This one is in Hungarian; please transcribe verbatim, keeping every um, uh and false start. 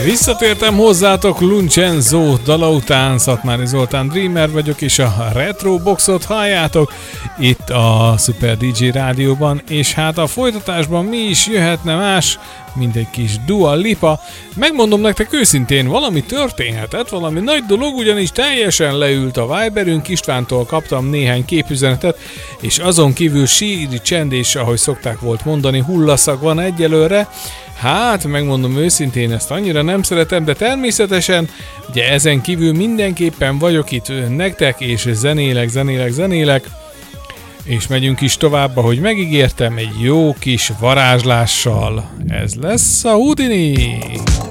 Visszatértem hozzátok Luncenzo dala után, Szatmári Zoltán Dreamer vagyok, és a Retro Boxot halljátok itt a Super dé dzsé Rádióban, és hát a folytatásban mi is jöhetne más, mint egy kis Dua Lipa. Megmondom nektek őszintén, valami történhetett, valami nagy dolog, ugyanis teljesen leült a Viberünk, Istvántól kaptam néhány képüzenetet, és azon kívül síri csend és, ahogy szokták volt mondani, hullaszag van egyelőre. Hát, megmondom őszintén, ezt annyira nem szeretem, de természetesen, ugye ezen kívül mindenképpen vagyok itt nektek, és zenélek, zenélek, zenélek, és megyünk is tovább, ahogy megígértem, egy jó kis varázslással. Ez lesz a Houdini!